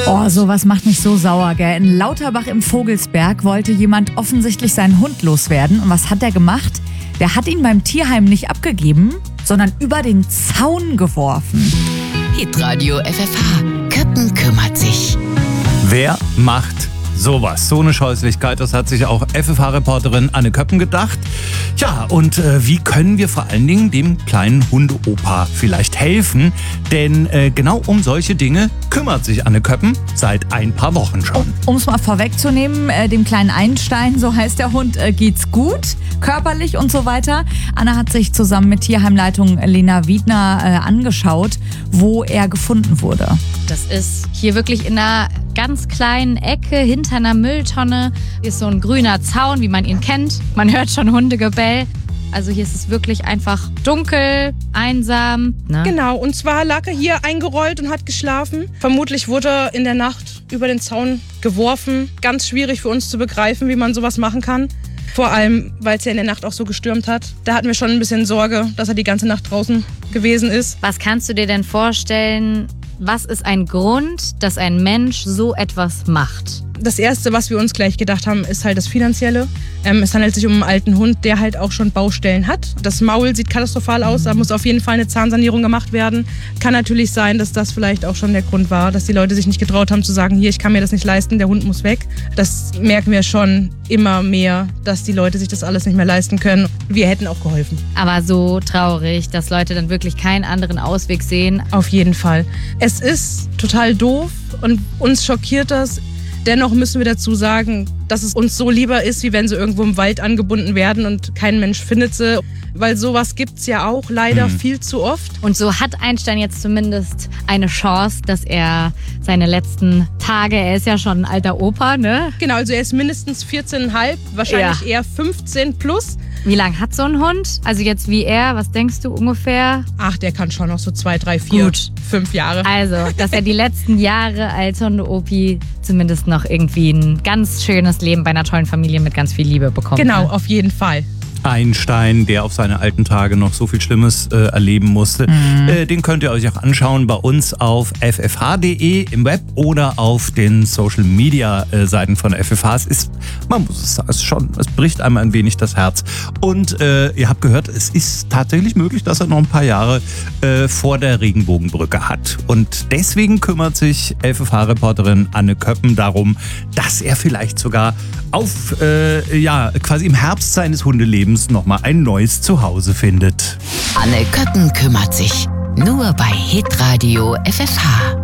Oh, sowas macht mich so sauer, gell? In Lauterbach im Vogelsberg wollte jemand offensichtlich seinen Hund loswerden. Und was hat er gemacht? Der hat ihn beim Tierheim nicht abgegeben, sondern über den Zaun geworfen. Hitradio FFH. Köppen kümmert sich. Wer macht sowas? So eine Scheußlichkeit, das hat sich auch FFH-Reporterin Anne Köppen gedacht. Ja, und wie können wir vor allen Dingen dem kleinen Hundeopa vielleicht helfen? Denn genau um solche Dinge kümmert sich Anne Köppen seit ein paar Wochen schon. Um es mal vorwegzunehmen, dem kleinen Einstein, so heißt der Hund, geht's gut, körperlich und so weiter. Anne hat sich zusammen mit Tierheimleitung Lena Wiedner angeschaut, wo er gefunden wurde. Das ist hier wirklich in einer ganz kleinen Ecke hinter einer Mülltonne. Hier ist so ein grüner Zaun, wie man ihn kennt. Man hört schon Hundegebell. Also hier ist es wirklich einfach dunkel, einsam. Ne? Genau, und zwar lag er hier eingerollt und hat geschlafen. Vermutlich wurde er in der Nacht über den Zaun geworfen. Ganz schwierig für uns zu begreifen, wie man sowas machen kann. Vor allem, weil es ja in der Nacht auch so gestürmt hat. Da hatten wir schon ein bisschen Sorge, dass er die ganze Nacht draußen gewesen ist. Was kannst du dir denn vorstellen? Was ist ein Grund, dass ein Mensch so etwas macht? Das Erste, was wir uns gleich gedacht haben, ist halt das Finanzielle. Es handelt sich um einen alten Hund, der halt auch schon Baustellen hat. Das Maul sieht katastrophal aus, da muss auf jeden Fall eine Zahnsanierung gemacht werden. Kann natürlich sein, dass das vielleicht auch schon der Grund war, dass die Leute sich nicht getraut haben zu sagen, hier, ich kann mir das nicht leisten, der Hund muss weg. Das merken wir schon immer mehr, dass die Leute sich das alles nicht mehr leisten können. Wir hätten auch geholfen. Aber so traurig, dass Leute dann wirklich keinen anderen Ausweg sehen. Auf jeden Fall. Es ist total doof und uns schockiert das. Dennoch müssen wir dazu sagen, dass es uns so lieber ist, wie wenn sie irgendwo im Wald angebunden werden und kein Mensch findet sie. Weil sowas gibt's ja auch leider viel zu oft. Und so hat Einstein jetzt zumindest eine Chance, dass er seine letzten Tage, er ist ja schon ein alter Opa, ne? Genau, also er ist mindestens 14,5, wahrscheinlich eher 15 plus. Wie lange hat so ein Hund? Also jetzt wie er, was denkst du ungefähr? Ach, der kann schon noch so 2, 3, 4, 5 Jahre. Also, dass er die letzten Jahre als Hunde-Opi zumindest noch irgendwie ein ganz schönes Leben bei einer tollen Familie mit ganz viel Liebe bekommt. Genau, ne? auf jeden Fall. Einstein, der auf seine alten Tage noch so viel Schlimmes erleben musste. Den könnt ihr euch auch anschauen bei uns auf ffh.de im Web oder auf den Social Media Seiten von FFH. Man muss es sagen, es bricht einem ein wenig das Herz. Und ihr habt gehört, es ist tatsächlich möglich, dass er noch ein paar Jahre vor der Regenbogenbrücke hat. Und deswegen kümmert sich FFH-Reporterin Anne Köppen darum, dass er vielleicht sogar quasi im Herbst seines Hundelebens nochmal ein neues Zuhause findet. Anne Köppen kümmert sich. Nur bei Hitradio FFH.